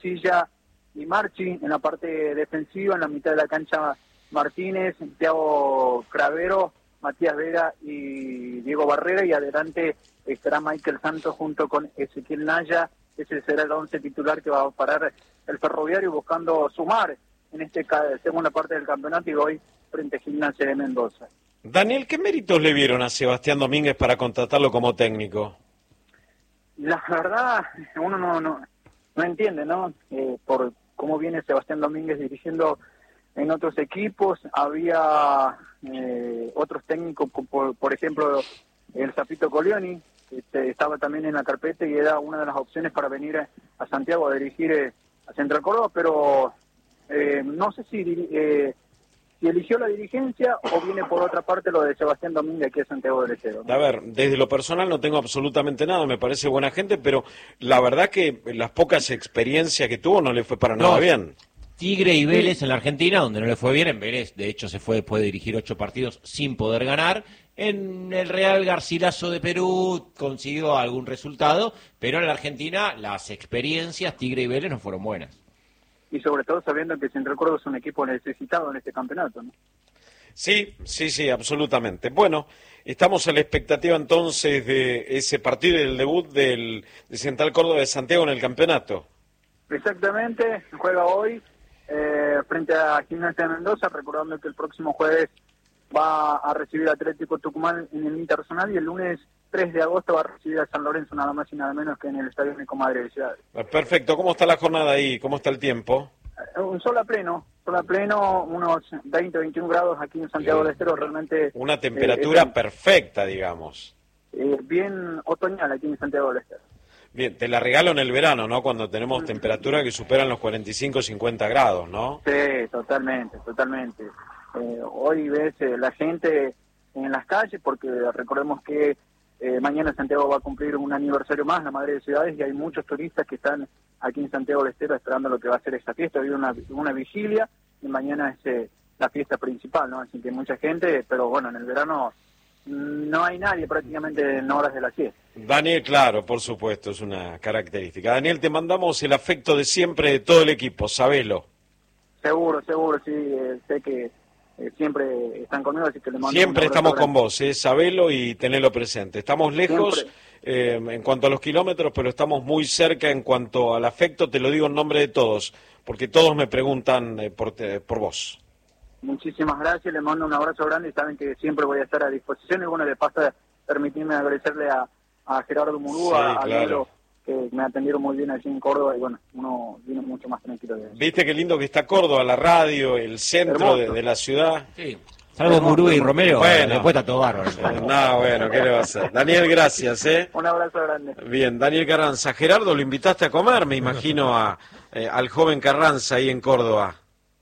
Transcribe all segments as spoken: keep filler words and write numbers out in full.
Silla y Marchi, en la parte defensiva, en la mitad de la cancha Martínez, Thiago Cravero, Matías Vega y Diego Barrera, y adelante estará Michael Santos junto con Ezequiel Naya. Ese será el once titular que va a parar el Ferroviario buscando sumar en esta segunda parte del campeonato y hoy frente a Gimnasia de Mendoza. Daniel, ¿qué méritos le vieron a Sebastián Domínguez para contratarlo como técnico? La verdad, uno no no, no entiende, ¿no? Eh, por cómo viene Sebastián Domínguez dirigiendo en otros equipos. Había eh, otros técnicos, por, por ejemplo, el Zapito Colioni, que estaba también en la carpeta y era una de las opciones para venir a, a Santiago a dirigir eh, a Central Córdoba, pero eh, no sé si... Eh, si eligió la dirigencia o viene por otra parte lo de Sebastián Domínguez aquí a Santiago del Estero, ¿no? A ver, desde lo personal no tengo absolutamente nada, me parece buena gente, pero la verdad que las pocas experiencias que tuvo no le fue para nada no, bien. Tigre y Vélez sí. En la Argentina, donde no le fue bien, en Vélez de hecho se fue después de dirigir ocho partidos sin poder ganar. En el Real Garcilaso de Perú consiguió algún resultado, pero en la Argentina las experiencias Tigre y Vélez no fueron buenas. Y sobre todo sabiendo que Central Córdoba es un equipo necesitado en este campeonato, ¿no? Sí, sí, sí, absolutamente. Bueno, estamos a la expectativa entonces de ese partido y del debut del, de Central Córdoba de Santiago en el campeonato. Exactamente, juega hoy eh, frente a Gimnasia de Mendoza, recordando que el próximo jueves va a recibir a Atlético Tucumán en el Internacional y el lunes tres de agosto va a recibir a San Lorenzo, nada más y nada menos que en el Estadio Nico Madre de Ciudad. Perfecto, ¿cómo está la jornada ahí? ¿Cómo está el tiempo? Un sol a pleno, sol a pleno, unos veinte, veintiún grados aquí en Santiago sí. del Estero, realmente... Una temperatura eh, perfecta, digamos. Eh, bien otoñal aquí en Santiago del Estero. Bien, te la regalo en el verano, ¿no? Cuando tenemos temperaturas que superan los cuarenta y cinco, cincuenta grados, ¿no? Sí, totalmente, totalmente. Eh, hoy ves eh, la gente en las calles, porque recordemos que eh, mañana Santiago va a cumplir un aniversario más, la Madre de Ciudades, y hay muchos turistas que están aquí en Santiago del Estero esperando lo que va a ser esa fiesta. Hoy una, una vigilia y mañana es eh, la fiesta principal, ¿no? Así que mucha gente, pero bueno, en el verano no hay nadie prácticamente en horas de la siesta. Daniel, claro, por supuesto, es una característica. Daniel, te mandamos el afecto de siempre de todo el equipo, sabelo. Seguro, seguro, sí, eh, sé que eh, siempre están conmigo, así que le mando siempre estamos grande. con vos, eh, sabelo y tenelo presente. Estamos lejos eh, en cuanto a los kilómetros, pero estamos muy cerca en cuanto al afecto, te lo digo en nombre de todos, porque todos me preguntan eh, por, te, por vos. Muchísimas gracias, les mando un abrazo grande y saben que siempre voy a estar a disposición. Y bueno, de paso, permitirme agradecerle a, a Gerardo Murúa, sí, a Lelo, que me atendieron muy bien allí en Córdoba y bueno, uno viene mucho más tranquilo de eso. ¿Viste qué lindo que está Córdoba, la radio, el centro de, de la ciudad? Sí. Salvo Murúa y Romero, bueno, después está todo bárbaro. No, bueno, ¿qué le va a hacer? Daniel, gracias, ¿eh? Un abrazo grande. Bien, Daniel Carranza. Gerardo, lo invitaste a comer, me imagino, a, eh, al joven Carranza ahí en Córdoba.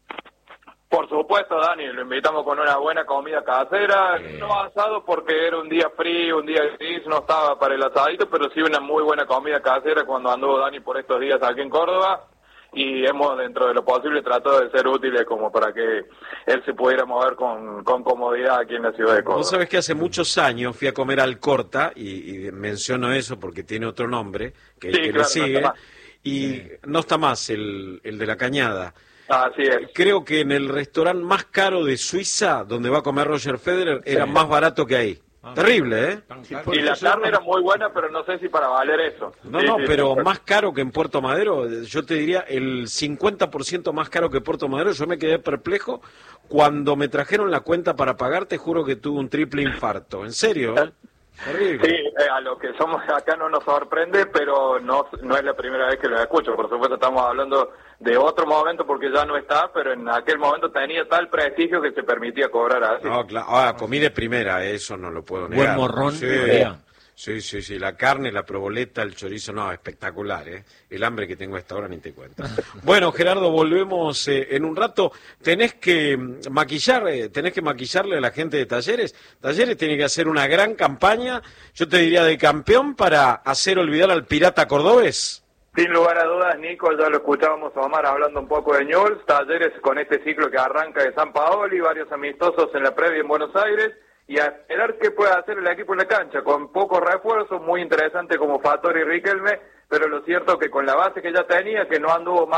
Por supuesto, Dani, lo invitamos con una buena comida casera, eh. no asado porque era un día frío, un día gris, no estaba para el asadito, pero sí una muy buena comida casera cuando anduvo Dani por estos días aquí en Córdoba, y hemos, dentro de lo posible, tratado de ser útiles como para que él se pudiera mover con, con comodidad aquí en la ciudad de Córdoba. Vos sabés que hace muchos años fui a comer al Corta, y, y menciono eso porque tiene otro nombre, que el sí, que claro, le sigue, no y sí. no está más el, el de la Cañada. Así es. Creo que en el restaurante más caro de Suiza, donde va a comer Roger Federer, sí. era más barato que ahí. Ah, terrible, ¿eh? Y la carne era muy buena, pero no sé si para valer eso. No, sí, no, sí, pero sí. más caro que en Puerto Madero, yo te diría el cincuenta por ciento más caro que Puerto Madero. Yo me quedé perplejo. Cuando me trajeron la cuenta para pagar, te juro que tuve un triple infarto. ¿En serio? ¿Eh? Terrible. Sí, eh, a lo que somos acá no nos sorprende, pero no no es la primera vez que lo escucho. Por supuesto estamos hablando de otro momento porque ya no está, pero en aquel momento tenía tal prestigio que se permitía cobrar así. No, claro. Ah, comí de primera, eso no lo puedo negar. Buen morrón. Sí, sí, sí, sí, la carne, la proboleta, el chorizo, no, espectacular, ¿eh? El hambre que tengo a esta hora ni te cuento. Bueno, Gerardo, volvemos eh, en un rato. Tenés que maquillar, eh, tenés que maquillarle a la gente de Talleres. Talleres tiene que hacer una gran campaña, yo te diría de campeón, para hacer olvidar al pirata cordobés. Sin lugar a dudas, Nico, ya lo escuchábamos a Omar hablando un poco de Newell's, Talleres con este ciclo que arranca de San Paoli, varios amistosos en la previa en Buenos Aires, y a esperar qué puede hacer el equipo en la cancha, con pocos refuerzos, muy interesante como Fattori y Riquelme, pero lo cierto que con la base que ya tenía, que no anduvo más